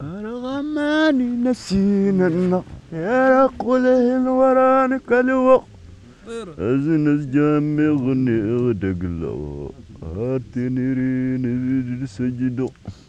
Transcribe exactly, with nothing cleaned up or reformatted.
أرغماني نسينا النار يا قوله الوران كالوق أزنز جامي غني غدق لو هاتني رين سجدو